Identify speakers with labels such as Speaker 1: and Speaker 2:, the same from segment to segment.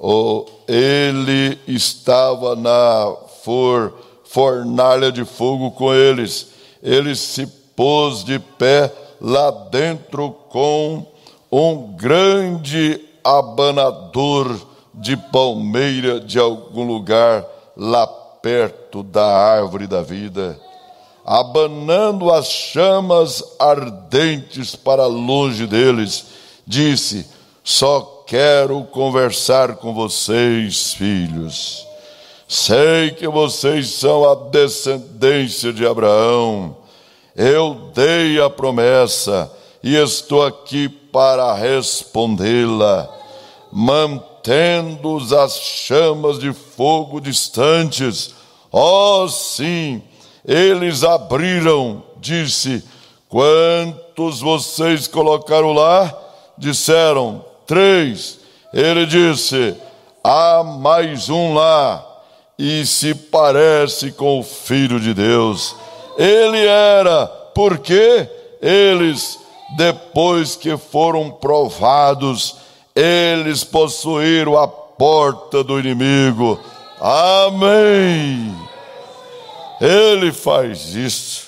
Speaker 1: ele estava na fornalha de fogo com eles. Ele se pôs de pé lá dentro com um grande abanador de palmeira de algum lugar lá perto da árvore da vida, abanando as chamas ardentes para longe deles, disse: só quero conversar com vocês, filhos. Sei que vocês são a descendência de Abraão. Eu dei a promessa e estou aqui para respondê-la. Mantendo as chamas de fogo distantes. Oh, sim, eles abriram, disse. Quantos vocês colocaram lá? Disseram, 3. Ele disse, há mais um lá, e se parece com o Filho de Deus. Ele era, porque eles, depois que foram provados, eles possuíram a porta do inimigo. Amém. Ele faz isso.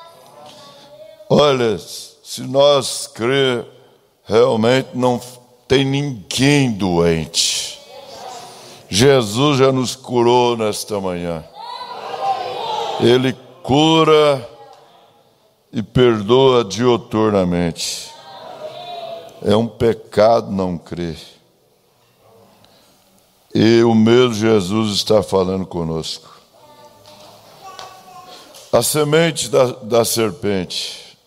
Speaker 1: Olha, se nós crer, realmente não tem ninguém doente. Jesus já nos curou nesta manhã. Ele cura e perdoa diuturnamente. É um pecado não crer. E o mesmo Jesus está falando conosco. A semente da serpente,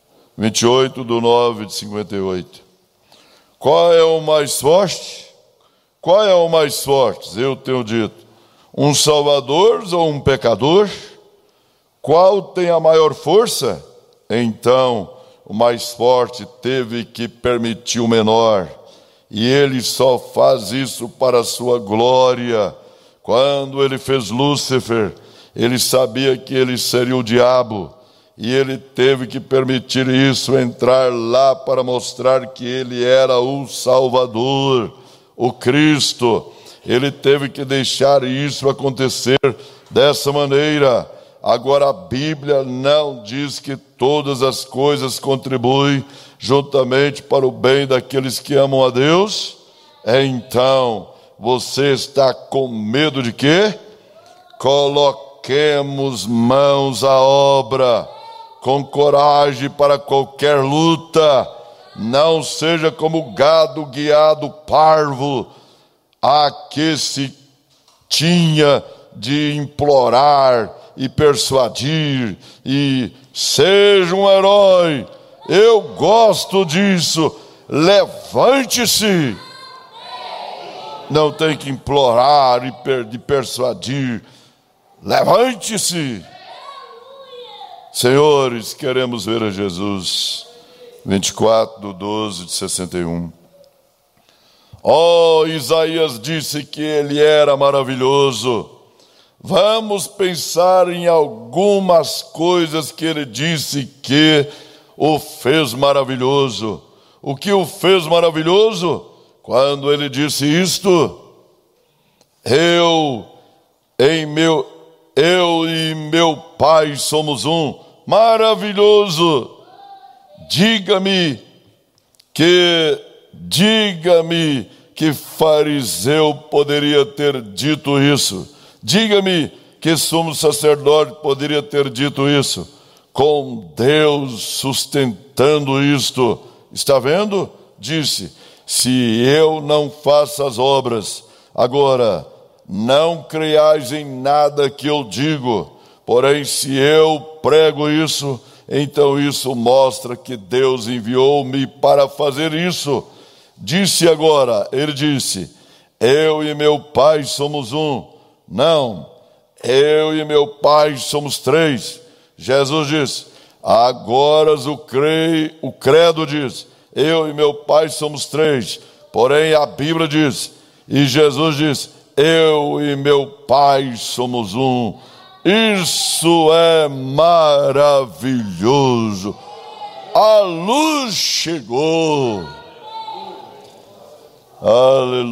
Speaker 1: 28/9/58. Qual é o mais forte? Qual é o mais forte? Eu tenho dito, um salvador ou um pecador? Qual tem a maior força? Então, o mais forte teve que permitir o menor. E ele só faz isso para a sua glória. Quando ele fez Lúcifer, ele sabia que ele seria o diabo. E ele teve que permitir isso entrar lá para mostrar que ele era o Salvador, o Cristo. Ele teve que deixar isso acontecer dessa maneira. Agora a Bíblia não diz que todas as coisas contribuem juntamente para o bem daqueles que amam a Deus. Então, você está com medo de quê? Coloquemos mãos à obra, com coragem para qualquer luta. Não seja como gado guiado parvo, a que se tinha de implorar e persuadir, e seja um herói. Eu gosto disso. Levante-se. Não tem que implorar e persuadir. Levante-se. Senhores, queremos ver a Jesus. 24/12/61. Oh, Isaías disse que ele era maravilhoso. Vamos pensar em algumas coisas que ele disse que o fez maravilhoso. O que o fez maravilhoso? Quando ele disse isto: eu e meu Pai somos um. Maravilhoso. Diga-me que fariseu poderia ter dito isso. Diga-me que sumo sacerdote poderia ter dito isso. Com Deus sustentando isto. Está vendo? Disse, se eu não faço as obras, agora não creiais em nada que eu digo. Porém, se eu prego isso, então isso mostra que Deus enviou-me para fazer isso. Disse agora, ele disse, eu e meu Pai somos um. Não, eu e meu Pai somos 3. Jesus disse, agora o credo diz, eu e meu Pai somos 3. Porém a Bíblia diz, e Jesus diz, eu e meu Pai somos um. Isso é maravilhoso. A luz chegou. Aleluia.